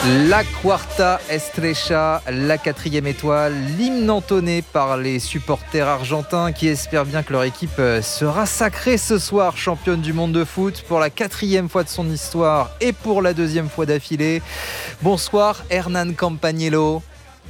La Quarta Estrella, la 4e étoile, l'hymne entonné par les supporters argentins qui espèrent bien que leur équipe sera sacrée ce soir championne du monde de foot pour la 4e fois de son histoire et pour la 2e fois d'affilée. Bonsoir Hernán Campagnolo.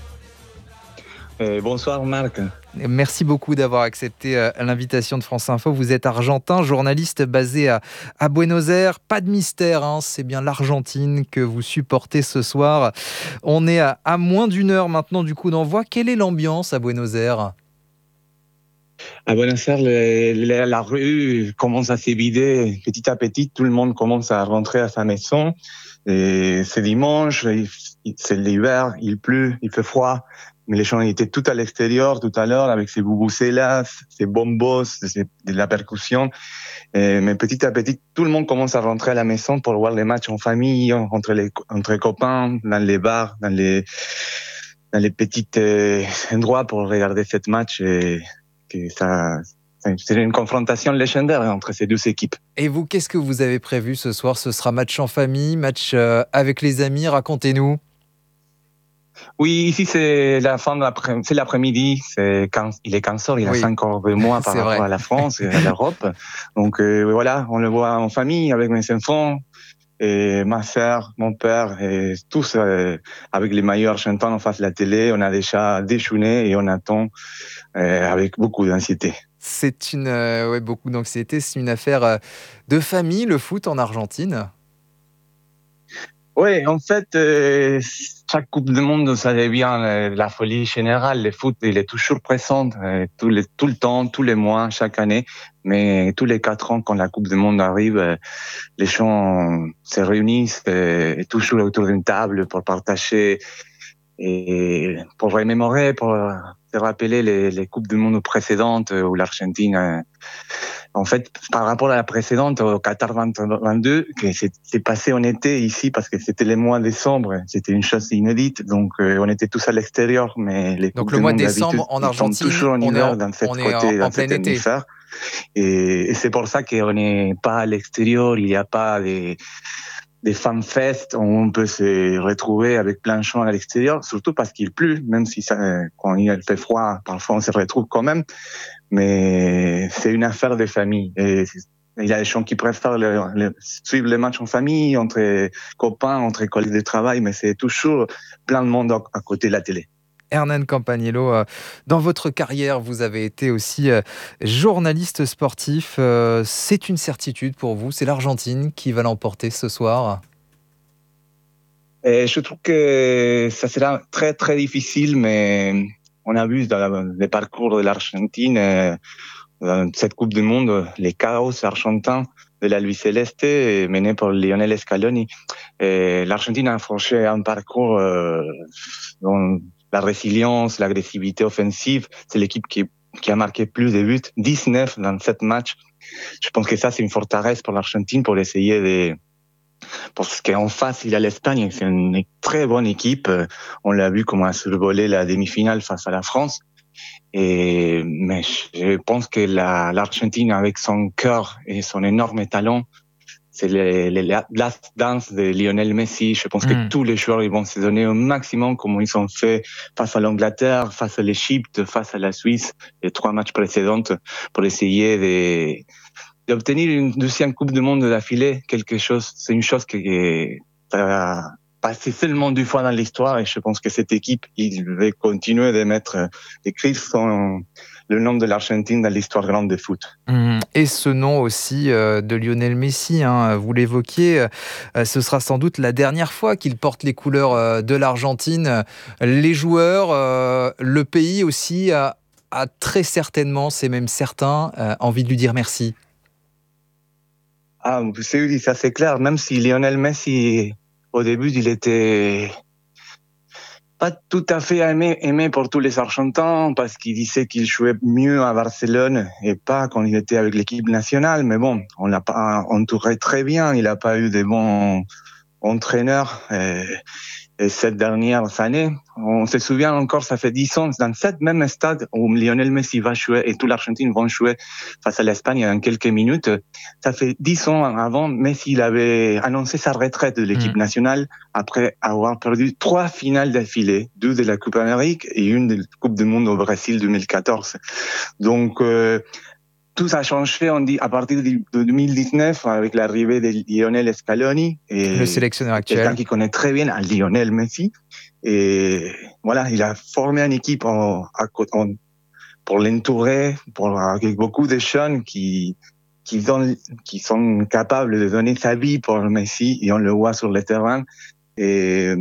Bonsoir Marc. Merci beaucoup d'avoir accepté l'invitation de France Info. Vous êtes argentin, journaliste basé à Buenos Aires. Pas de mystère, hein, c'est bien l'Argentine que vous supportez ce soir. On est à moins d'une heure maintenant du coup d'envoi. Quelle est l'ambiance à Buenos Aires ? À Buenos Aires, la rue commence à se vider petit à petit. Tout le monde commence à rentrer à sa maison. Et c'est dimanche, c'est l'hiver, il pleut, il fait froid. Mais les gens étaient tout à l'extérieur tout à l'heure avec ses bubucelas, ses bombos, de la percussion. Mais petit à petit, tout le monde commence à rentrer à la maison pour voir les matchs en famille, entre copains, dans les bars, dans les petits endroits pour regarder cette match. Et que c'est une confrontation légendaire entre ces deux équipes. Et vous, qu'est-ce que vous avez prévu ce soir ? Ce sera match en famille, match avec les amis, racontez-nous. Oui, ici c'est la fin de c'est l'après-midi, il est 15 heures, il a 5 heures de moins par rapport à la France et à l'Europe. Donc voilà, on le voit en famille avec mes enfants, et ma sœur, mon père, et tous avec les maillots argentins en face de la télé. On a déjà déjeuné et on attend avec beaucoup d'anxiété. C'est beaucoup d'anxiété, c'est une affaire de famille, le foot en Argentine. Oui, en fait, chaque Coupe du Monde, ça devient la folie générale. Le foot, il est toujours présent, tout le temps, tous les mois, chaque année. Mais tous les 4 ans, quand la Coupe du Monde arrive, les gens se réunissent et toujours autour d'une table pour partager et pour remémorer, pour se rappeler les Coupes du Monde précédentes où l'Argentine... En fait, par rapport à la précédente, au Qatar 2022, que c'est passé en été ici parce que c'était les mois de décembre, c'était une chose inédite. Donc, on était tous à l'extérieur, mais les donc Coupes le du mois de Monde décembre en ils tombent Argentine, toujours en hiver dans on est en plein été. hémisphère. Et c'est pour ça qu'on n'est pas à l'extérieur, il n'y a pas des fanfests où on peut se retrouver avec plein de gens à l'extérieur, surtout parce qu'il pleut, même si quand il fait froid, parfois on se retrouve quand même. Mais c'est une affaire de famille. Et il y a des gens qui préfèrent suivre les matchs en famille, entre copains, entre collègues de travail, mais c'est toujours plein de monde à côté de la télé. Hernán Campagnolo, dans votre carrière, vous avez été aussi journaliste sportif. C'est une certitude pour vous, c'est l'Argentine qui va l'emporter ce soir ? Et je trouve que ça sera très très difficile, mais on a vu dans le parcours de l'Argentine, dans cette Coupe du Monde, les chaos argentins de la Luis Celeste mené par Lionel Scaloni. Et l'Argentine a franchi un parcours dont la résilience, l'agressivité offensive. C'est l'équipe qui a marqué plus de buts, 19 dans 7 matchs. Je pense que ça, c'est une forteresse pour l'Argentine pour essayer de... Parce qu'en face, il y a l'Espagne, c'est une très bonne équipe. On l'a vu comment a survolé la demi-finale face à la France. Mais je pense que l'Argentine, avec son cœur et son énorme talent, c'est les last dance de Lionel Messi. Je pense que tous les joueurs ils vont se donner au maximum comme ils ont fait face à l'Angleterre, face à l'Égypte, face à la Suisse, les 3 matchs précédents pour essayer d'obtenir une 2e Coupe du Monde d'affilée. C'est une chose qui va passer seulement 2 fois dans l'histoire et je pense que cette équipe, il va continuer d'écrire le nom de l'Argentine dans l'histoire grande de foot. Et ce nom aussi de Lionel Messi, hein, vous l'évoquiez, ce sera sans doute la dernière fois qu'il porte les couleurs de l'Argentine. Les joueurs, le pays aussi a très certainement, c'est même certain, envie de lui dire merci. Ah, ça c'est clair, même si Lionel Messi, au début, il était pas tout à fait aimé pour tous les Argentins parce qu'il disait qu'il jouait mieux à Barcelone et pas quand il était avec l'équipe nationale. Mais bon, on l'a pas entouré très bien. Il a pas eu de bons entraîneurs. ces dernières années. On se souvient encore, ça fait 10 ans, dans cette même stade où Lionel Messi va jouer et toute l'Argentine vont jouer face à l'Espagne dans quelques minutes. Ça fait 10 ans avant, Messi il avait annoncé sa retraite de l'équipe nationale après avoir perdu 3 finales d'affilée, 2 de la Coupe Amérique et une de la Coupe du Monde au Brésil 2014. Donc, tout a changé, on dit, à partir de 2019, avec l'arrivée de Lionel Scaloni. Et le sélectionneur actuel. Quelqu'un qui connaît très bien Lionel Messi. Et voilà, il a formé une équipe pour l'entourer, avec beaucoup de jeunes qui sont capables de donner sa vie pour Messi, et on le voit sur le terrain. Et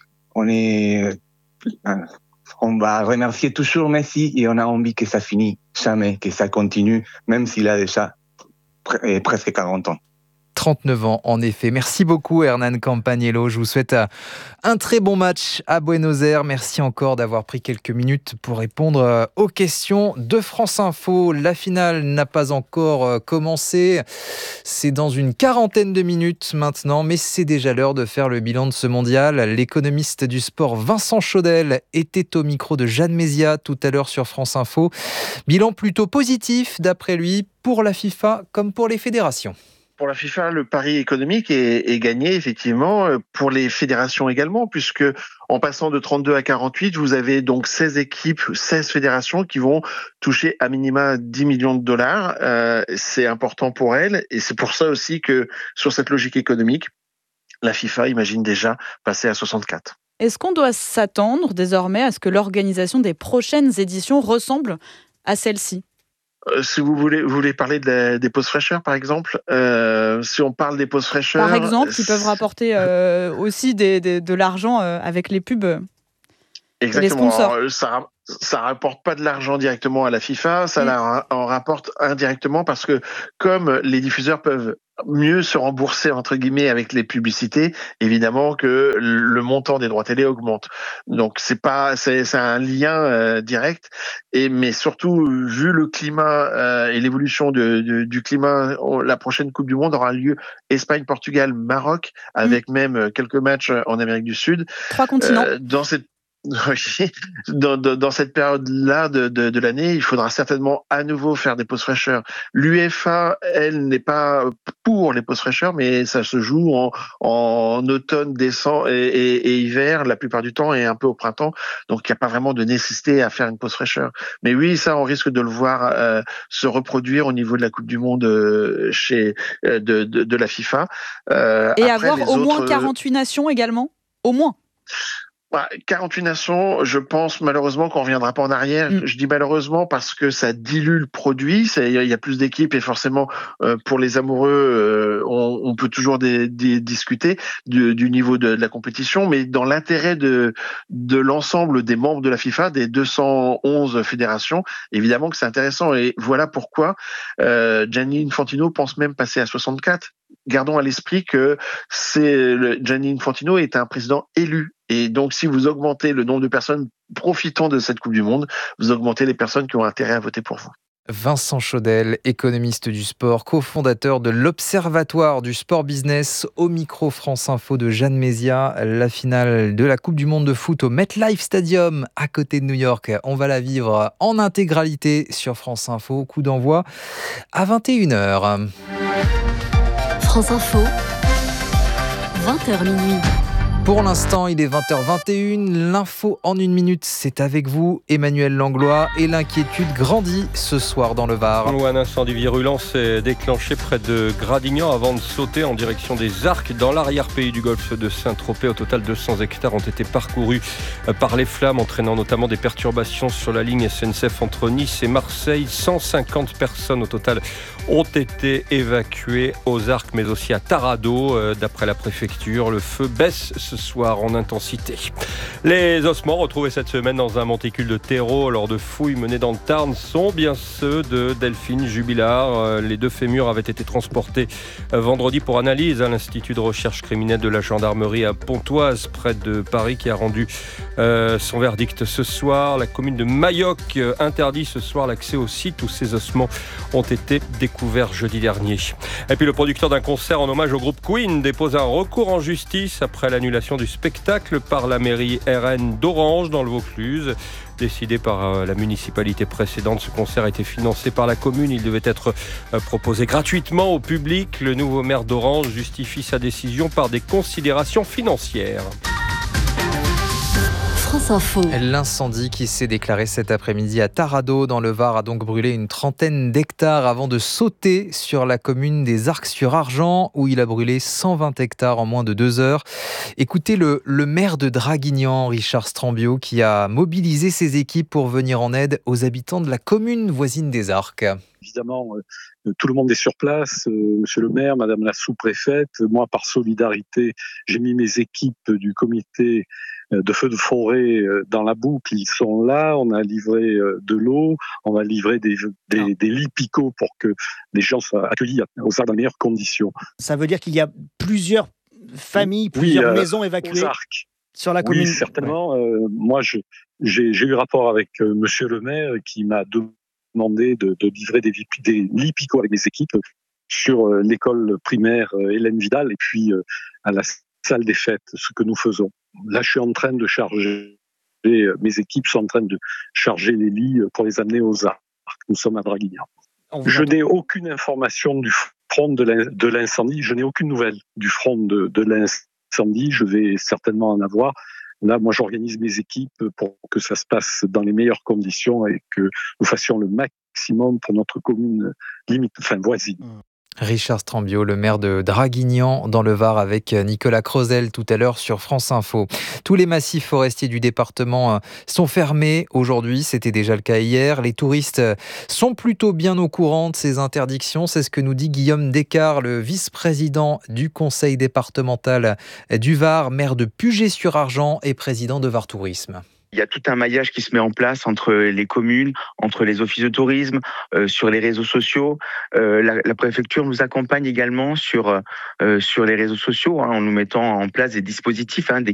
on va remercier toujours Messi et on a envie que ça finisse jamais, que ça continue, même s'il a déjà presque 40 ans. 39 ans, en effet. Merci beaucoup, Hernan Campagnolo. Je vous souhaite un très bon match à Buenos Aires. Merci encore d'avoir pris quelques minutes pour répondre aux questions de France Info. La finale n'a pas encore commencé. C'est dans une quarantaine de minutes maintenant, mais c'est déjà l'heure de faire le bilan de ce mondial. L'économiste du sport Vincent Chaudel était au micro de Jeanne Mézia tout à l'heure sur France Info. Bilan plutôt positif, d'après lui, pour la FIFA comme pour les fédérations. Pour la FIFA, le pari économique est gagné, effectivement, pour les fédérations également, puisque en passant de 32 à 48, vous avez donc 16 équipes, 16 fédérations qui vont toucher à minima 10 millions de dollars. C'est important pour elles, et c'est pour ça aussi que, sur cette logique économique, la FIFA imagine déjà passer à 64. Est-ce qu'on doit s'attendre désormais à ce que l'organisation des prochaines éditions ressemble à celle-ci ? Si vous voulez parler des pauses fraîcheurs, par exemple, si on parle des pauses fraîcheurs... Par exemple, qui peuvent rapporter aussi de l'argent avec les pubs. Exactement. Et les sponsors. Alors, ça rapporte pas de l'argent directement à la FIFA, ça en rapporte indirectement parce que comme les diffuseurs peuvent mieux se rembourser entre guillemets avec les publicités, évidemment que le montant des droits télé augmente. Donc c'est un lien direct, mais surtout vu le climat et l'évolution du climat, la prochaine Coupe du Monde aura lieu Espagne, Portugal, Maroc, avec même quelques matchs en Amérique du Sud. 3 continents. Dans cette période-là de l'année, il faudra certainement à nouveau faire des pauses fraîcheurs. L'UEFA, elle, n'est pas pour les pauses fraîcheurs, mais ça se joue en automne, décembre et hiver, la plupart du temps, et un peu au printemps. Donc, il n'y a pas vraiment de nécessité à faire une pause fraîcheur. Mais oui, ça, on risque de le voir se reproduire au niveau de la Coupe du Monde de la FIFA. Et avoir au moins 48 nations également ? Au moins. 48 nations, je pense malheureusement qu'on ne reviendra pas en arrière. Je dis malheureusement parce que ça dilue le produit. Il y a plus d'équipes et forcément pour les amoureux, on peut toujours discuter du niveau de la compétition. Mais dans l'intérêt de l'ensemble des membres de la FIFA, des 211 fédérations, évidemment que c'est intéressant. Et voilà pourquoi Gianni Infantino pense même passer à 64. Gardons à l'esprit que Gianni Infantino est un président élu. Et donc, si vous augmentez le nombre de personnes profitant de cette Coupe du Monde, vous augmentez les personnes qui ont intérêt à voter pour vous. Vincent Chaudel, économiste du sport, cofondateur de l'Observatoire du sport business, au micro France Info de Jeanne Mézia. La finale de la Coupe du Monde de foot au MetLife Stadium à côté de New York. On va la vivre en intégralité sur France Info. Coup d'envoi à 21h. France Info, 20h minuit. Pour l'instant, il est 20h21. L'info en une minute, c'est avec vous, Emmanuel Langlois. Et l'inquiétude grandit ce soir dans le Var. Un incendie virulent s'est déclenché près de Gradignan avant de sauter en direction des Arcs dans l'arrière-pays du golfe de Saint-Tropez. Au total, 200 hectares ont été parcourus par les flammes, entraînant notamment des perturbations sur la ligne SNCF entre Nice et Marseille. 150 personnes au total ont été évacuées aux Arcs, mais aussi à Taranto. D'après la préfecture, le feu baisse ce soir en intensité. Les ossements retrouvés cette semaine dans un monticule de terreau lors de fouilles menées dans le Tarn sont bien ceux de Delphine Jubilard. Les 2 fémurs avaient été transportés vendredi pour analyse à l'Institut de recherche criminelle de la gendarmerie à Pontoise, près de Paris, qui a rendu son verdict ce soir. La commune de Mayoc interdit ce soir l'accès au site où ces ossements ont été découverts jeudi dernier. Et puis le producteur d'un concert en hommage au groupe Queen dépose un recours en justice après l'annulation l'exploitation du spectacle par la mairie RN d'Orange dans le Vaucluse. Décidé par la municipalité précédente, ce concert a été financé par la commune. Il devait être proposé gratuitement au public. Le nouveau maire d'Orange justifie sa décision par des considérations financières. France Info. L'incendie qui s'est déclaré cet après-midi à Taradeau dans le Var a donc brûlé une trentaine d'hectares avant de sauter sur la commune des Arcs-sur-Argent où il a brûlé 120 hectares en moins de 2 heures. Écoutez le maire de Draguignan, Richard Strambio, qui a mobilisé ses équipes pour venir en aide aux habitants de la commune voisine des Arcs. Évidemment, tout le monde est sur place, monsieur le maire, madame la sous-préfète. Moi, par solidarité, j'ai mis mes équipes du comité de feux de forêt dans la boucle. Ils sont là, on a livré de l'eau, on va livrer des lits picots pour que les gens soient accueillis aux Arcs dans les meilleures conditions. Ça veut dire qu'il y a plusieurs familles, plusieurs maisons évacuées sur la commune. Oui, certainement. Moi, j'ai eu rapport avec monsieur le maire qui m'a demandé de livrer des lits picots avec mes équipes sur l'école primaire Hélène Vidal et puis à la salle des fêtes, ce que nous faisons. Là, je suis en train de charger, mes équipes sont en train de charger les lits pour les amener aux Arcs. Nous sommes à Draguignan. Je n'ai aucune information du front de l'incendie, je n'ai aucune nouvelle du front de l'incendie, je vais certainement en avoir. Là, moi, j'organise mes équipes pour que ça se passe dans les meilleures conditions et que nous fassions le maximum pour notre commune voisine. Richard Strambio, le maire de Draguignan dans le Var avec Nicolas Crozel tout à l'heure sur France Info. Tous les massifs forestiers du département sont fermés aujourd'hui, c'était déjà le cas hier. Les touristes sont plutôt bien au courant de ces interdictions, c'est ce que nous dit Guillaume Descartes, le vice-président du conseil départemental du Var, maire de Puget-sur-Argent et président de Var Tourisme. Il y a tout un maillage qui se met en place entre les communes, entre les offices de tourisme, sur les réseaux sociaux. La préfecture nous accompagne également sur les réseaux sociaux, en nous mettant en place des dispositifs, des